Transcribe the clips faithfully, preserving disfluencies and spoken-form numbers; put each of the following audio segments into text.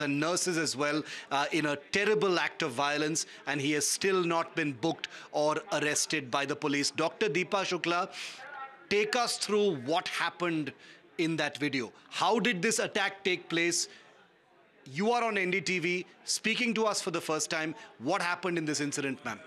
and nurses as well uh, in a terrible act of violence, and he has still not been booked or arrested by the police. Doctor Deepa Shukla, take us through what happened in that video. How did this attack take place? You are on N D T V speaking to us for the first time. What happened in this incident, ma'am?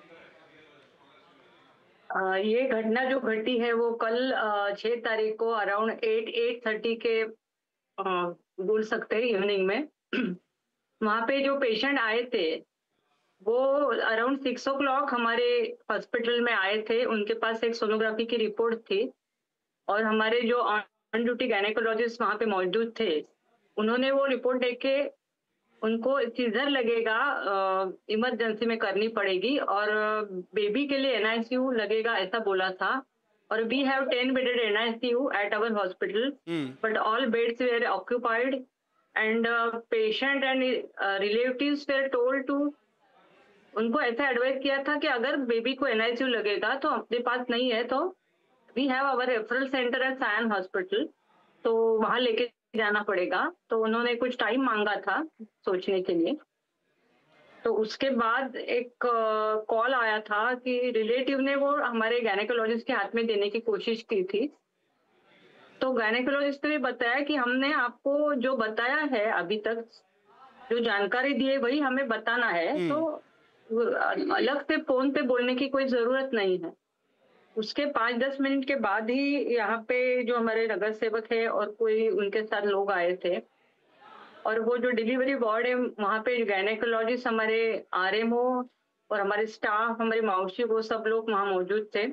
अ, ये घटना जो घटी है वो कल अ, छह तारीख को अराउंड एट एट थर्टी के अ, बोल सकते हैं इवनिंग में वहाँ पे जो पेशेंट आए थे वो अराउंड सिक्स ओ क्लॉक हमारे हॉस्पिटल में आए थे। उनके पास एक सोनोग्राफी की रिपोर्ट थी और हमारे जो ऑन ड्यूटी गायनेकोलॉजिस्ट वहाँ पे मौजूद थे, उन्होंने वो रिपोर्ट देख के उनको सीजर लगेगा, इमरजेंसी में करनी पड़ेगी और बेबी के लिए एनआईसीयू लगेगा ऐसा बोला था। और we have ten bedded NICU eight our hospital, but all beds where occupied and patient and relatives where told to, उनको ऐसा एडवाइस किया था कि अगर बेबी को एनआईसीयू लगेगा तो अपने पास नहीं है तो we have our referral centre at Sion hospital, तो वहां लेके जाना पड़ेगा। तो उन्होंने कुछ टाइम मांगा था सोचने के लिए। तो उसके बाद एक कॉल आया था कि रिलेटिव ने वो हमारे गायनेकोलॉजिस्ट के हाथ में देने की कोशिश की थी। तो गायनेकोलॉजिस्ट ने बताया कि हमने आपको जो बताया है अभी तक, जो जानकारी दी है वही हमें बताना है, तो अलग से फोन पे बोलने की कोई जरूरत नहीं है। उसके पाँच दस मिनट के बाद ही यहाँ पे जो हमारे नगर सेवक है और कोई उनके साथ लोग आए थे और वो जो डिलीवरी वार्ड है वहाँ पे गायनेकोलॉजिस्ट, हमारे आरएमओ और हमारे स्टाफ, हमारी मौसी, वो सब लोग वहाँ मौजूद थे।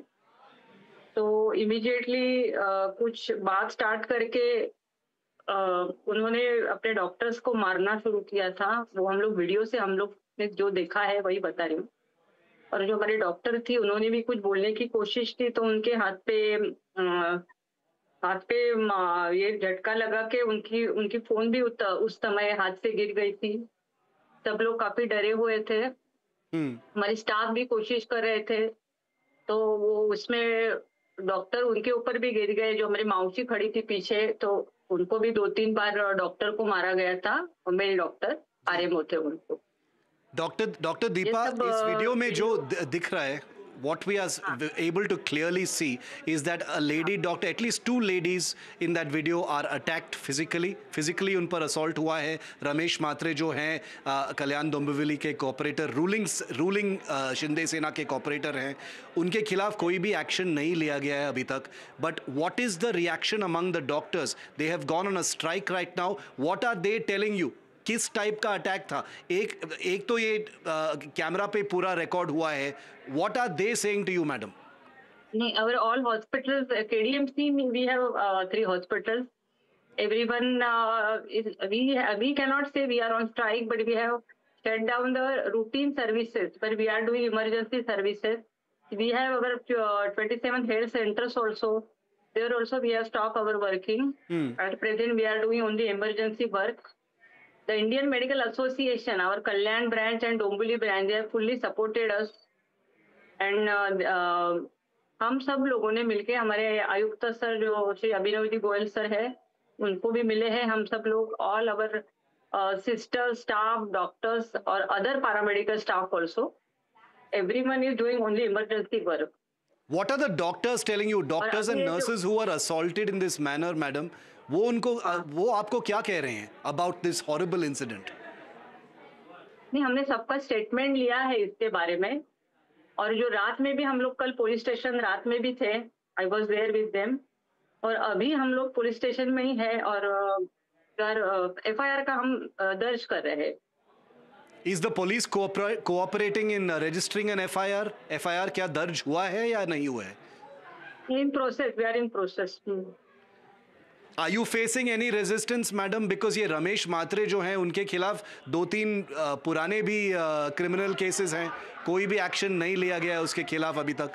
तो इमीडिएटली कुछ बात स्टार्ट करके आ, उन्होंने अपने डॉक्टर्स को मारना शुरू किया था। वो हम लोग वीडियो से हम लोग ने जो देखा है वही बता रही हूँ। और जो हमारे डॉक्टर थी उन्होंने भी कुछ बोलने की कोशिश की तो उनके हाथ पे आ, हाथ पे ये झटका लगा के उनकी उनकी फोन भी उस समय हाथ से गिर गई थी। सब लोग काफी डरे हुए थे, हमारी स्टाफ भी कोशिश कर रहे थे। तो वो उसमें डॉक्टर उनके ऊपर भी गिर गए, जो हमारी मौसी खड़ी थी पीछे, तो उनको भी दो तीन बार डॉक्टर को मारा गया था, मेल डॉक्टर आरएमओ थे उनको। डॉक्टर डॉक्टर दीपा, इस वीडियो में जो दिख रहा है, what we are able to clearly see is that a lady doctor, at least two ladies in that video are attacked physically. Physically उन पर assault हुआ है। रमेश मात्रे जो हैं कल्याण डोंबिवली के कॉपरेटर, रूलिंग रूलिंग शिंदे सेना के कॉपरेटर हैं, उनके खिलाफ कोई भी एक्शन नहीं लिया गया है अभी तक। But what is the reaction among the doctors? They have gone on a strike right now. What are they telling you? किस टाइप का अटैक था? एक एक तो ये कैमरा पे पूरा रिकॉर्ड हुआ है। What are they saying to you, madam? नहीं, our all hospitals, K D M C, we have uh, three hospitals. Everyone uh, is, we we cannot say we are on strike, but we have shut down the routine services, but we are doing emergency services. We have our uh, twenty-seven health centers also. There also we have stopped our working. Hmm. At present, we are doing only emergency work. The Indian Medical Association, our Kalyan branch and Dombivli branch, they have fully supported us. And uh, uh, हम सब लोगों ने मिलके, हमारे आयुक्त sir जो Shri Abhinav ji Goyal sir है, उनको भी मिले हैं हम सब लोग, all our uh, sister staff, doctors और other paramedical staff also. Everyone is doing only emergency work. What are the doctors telling you? Doctors and nurses who are assaulted in this manner, madam, वो उनको वो आपको क्या कह रहे हैं about this horrible incident? नहीं, हमने सबका स्टेटमेंट लिया है इसके बारे में। और जो रात में भी हम लोग कल पुलिस स्टेशन रात में भी थे, I was there with them. और अभी हम लोग पुलिस स्टेशन में ही है और एफ आई आर का हम दर्ज कर रहे हैं। Is the police cooperating in registering an F I R? F I R क्या दर्ज हुआ है या नहीं हुआ है? In process, we are in process. Are you facing any resistance, madam? Because ये रमेश मात्रे जो हैं उनके खिलाफ दो तीन पुराने भी क्रिमिनल केसेस हैं, कोई भी एक्शन नहीं लिया गया है उसके खिलाफ अभी तक।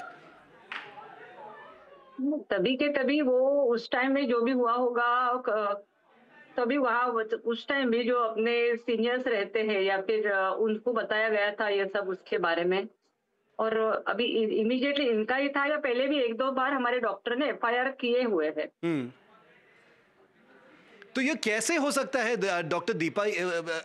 तभी के तभी वो उस टाइम में जो भी हुआ होगा, तभी वहाँ उस टाइम भी जो अपने सीनियर्स रहते हैं या फिर उनको बताया गया था ये सब उसके बारे में। और अभी इमीडिएटली इनका ही था या पहले भी एक दो बार हमारे डॉक्टर ने एफ आई आर किए हुए हैं। तो ये कैसे हो सकता है डॉक्टर दीपा?